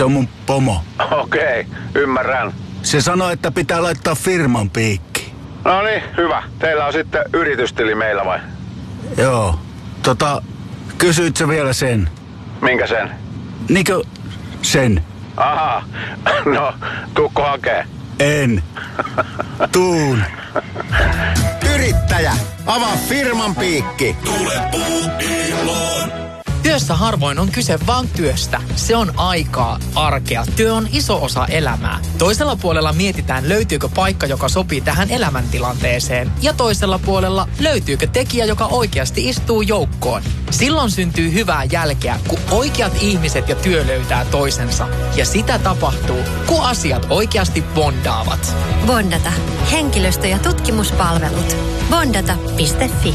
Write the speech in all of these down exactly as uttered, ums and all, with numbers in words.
Se on mun pomo. Okei, okay, ymmärrän. Se sanoi, että pitää laittaa firman piikki. No niin, hyvä. Teillä on sitten yritystili meillä vai? Joo. Tota, kysyit sä vielä sen? Minkä sen? Niinkö sen? Aha, no tuukko hakee? En. Tuun. Yrittäjä, avaa firman piikki. Tule puukiloon. Työssä harvoin on kyse vaan työstä. Se on aikaa, arkea. Työ on iso osa elämää. Toisella puolella mietitään, löytyykö paikka, joka sopii tähän elämäntilanteeseen. Ja toisella puolella löytyykö tekijä, joka oikeasti istuu joukkoon. Silloin syntyy hyvää jälkeä, kun oikeat ihmiset ja työ löytää toisensa. Ja sitä tapahtuu, kun asiat oikeasti bondaavat. Bondata. Henkilöstö- ja tutkimuspalvelut. bondata piste fi.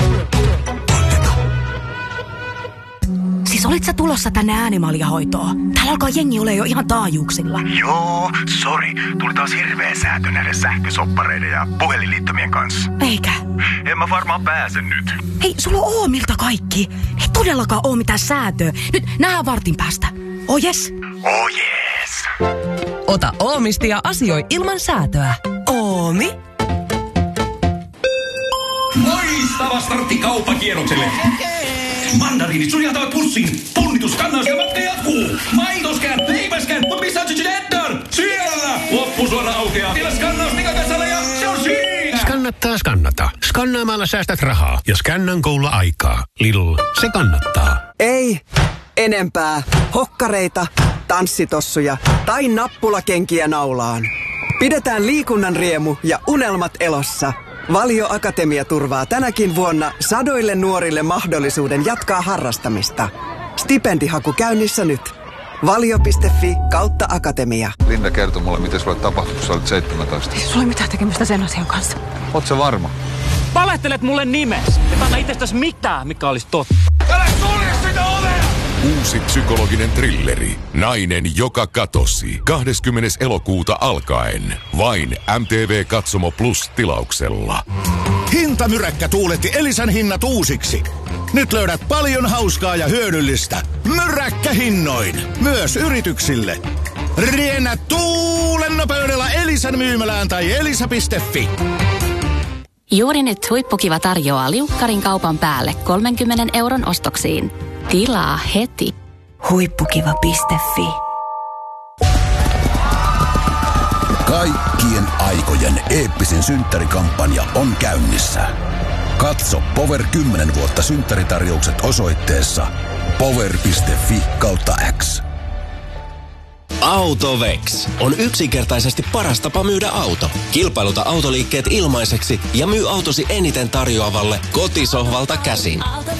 Siis olit sä tulossa tänne äänimaljahoitoon? Täällä alkaa jengi ole jo ihan taajuuksilla. Joo, sori. Tuli taas hirveä säätö näiden sähkösoppareiden ja puhelinliittymien kanssa. Eikä? En mä varmaan pääse nyt. Hei, sulla on Oomilta kaikki. Ei todellakaan oo mitään säätöä. Nyt nähdään vartin päästä. Oh yes? Oh yes. Ota Oomisti ja asioi ilman säätöä. Oomi. Loistava startti kauppakierrokselle. Mandariinit suljaltavat pussiin. Punnitus, kannaus ja matka jatkuu. Maitoskään, leipäskään, mutta missä on Cheddar? Siellä! Loppusuora aukeaa. Vielä skannaus Nikakasalle ja se on siinä! Skannattaa skannata. Skannaamalla säästät rahaa ja skännan koululla aikaa. Lidl, se kannattaa. Ei enempää hokkareita, tanssitossuja tai nappulakenkiä naulaan. Pidetään liikunnan riemu ja unelmat elossa. Valio Akatemia turvaa tänäkin vuonna sadoille nuorille mahdollisuuden jatkaa harrastamista. Stipendihaku käynnissä nyt. valio piste fi kautta akatemia. Linda kertoi mulle, miten sulle tapahtui, kun sä olit seitsemäntoista. Ei sulla ole mitään tekemistä sen asian kanssa. Oot sä varma? Valehtelet mulle nimes. Et anna itsestäs mitään, mikä olisi totta. Älä sulje sitä ovea! Uusi psykologinen thrilleri. Nainen, joka katosi. kahdeskymmenes elokuuta alkaen. Vain M T V Katsomo Plus -tilauksella. Hintamyräkkä tuuletti Elisan hinnat uusiksi. Nyt löydät paljon hauskaa ja hyödyllistä. Myräkkähinnoin. Myös yrityksille. Riennä tuulen nopeudella Elisan myymälään tai elisa piste fi. Juuri nyt Huippukiva tarjoaa liukkarin kaupan päälle kolmenkymmenen euron ostoksiin. Tilaa heti. Huippukiva piste fi. Kaikkien aikojen eeppisin synttärikampanja on käynnissä. Katso Power kymmenen vuotta synttäritarjoukset osoitteessa power piste fi kautta X. Autovex on yksinkertaisesti paras tapa myydä auto. Kilpailuta autoliikkeet ilmaiseksi ja myy autosi eniten tarjoavalle kotisohvalta käsin.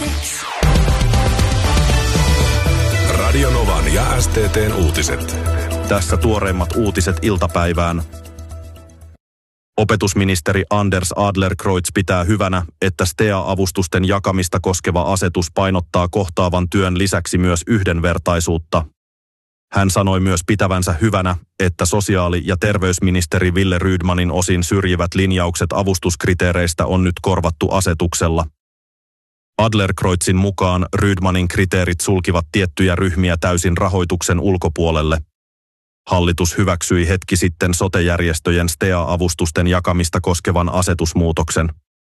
Radio Novan ja S T T:n uutiset. Tässä tuoreimmat uutiset iltapäivään. Opetusministeri Anders Adlercreutz pitää hyvänä, että S T E A-avustusten jakamista koskeva asetus painottaa kohtaavan työn lisäksi myös yhdenvertaisuutta. Hän sanoi myös pitävänsä hyvänä, että sosiaali- ja terveysministeri Wille Rydmanin osin syrjivät linjaukset avustuskriteereistä on nyt korvattu asetuksella. Adlercreutzin mukaan Rydmanin kriteerit sulkivat tiettyjä ryhmiä täysin rahoituksen ulkopuolelle. Hallitus hyväksyi hetki sitten sote-järjestöjen S T E A-avustusten jakamista koskevan asetusmuutoksen.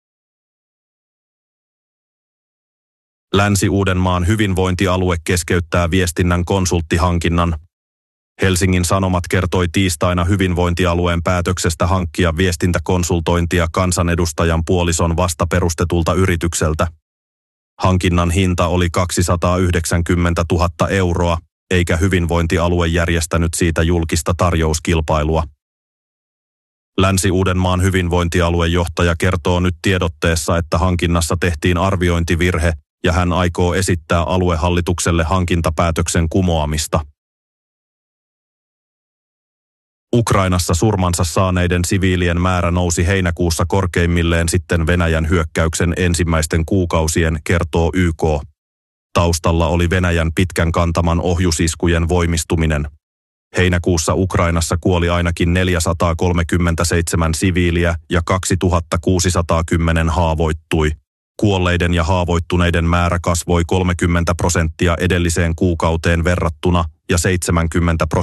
Länsi-Uudenmaan hyvinvointialue keskeyttää viestinnän konsulttihankinnan. Helsingin Sanomat kertoi tiistaina hyvinvointialueen päätöksestä hankkia viestintäkonsultointia kansanedustajan puolison vastaperustetulta yritykseltä. Hankinnan hinta oli kaksisataayhdeksänkymmentätuhatta euroa, eikä hyvinvointialue järjestänyt siitä julkista tarjouskilpailua. Länsi-Uudenmaan hyvinvointialuejohtaja kertoo nyt tiedotteessa, että hankinnassa tehtiin arviointivirhe ja hän aikoo esittää aluehallitukselle hankintapäätöksen kumoamista. Ukrainassa surmansa saaneiden siviilien määrä nousi heinäkuussa korkeimmilleen sitten Venäjän hyökkäyksen ensimmäisten kuukausien, kertoo Y K. Taustalla oli Venäjän pitkän kantaman ohjusiskujen voimistuminen. Heinäkuussa Ukrainassa kuoli ainakin neljäsataakolmekymmentäseitsemän siviiliä ja kaksituhattakuusisataakymmenen haavoittui. Kuolleiden ja haavoittuneiden määrä kasvoi kolmekymmentä prosenttia edelliseen kuukauteen verrattuna ja seitsemänkymmentä prosenttia